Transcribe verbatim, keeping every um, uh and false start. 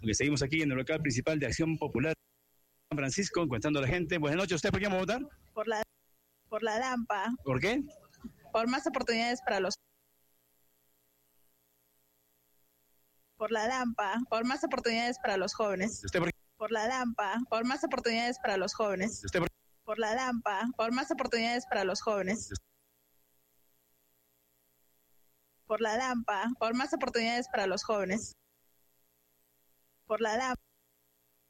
Porque seguimos aquí en el local principal de Acción Popular San Francisco, encuentando a la gente. Buenas noches, ¿usted por qué va a votar? Por la, por la Lampa. ¿Por qué? Por más oportunidades para los... Por la Lampa, por más oportunidades para los jóvenes. ¿Usted por qué? Por la Lampa, por más oportunidades para los jóvenes. ¿Usted por qué? Por la Lampa, por más oportunidades para los jóvenes. Por la Lampa, por más oportunidades para los jóvenes. Por la Lampa.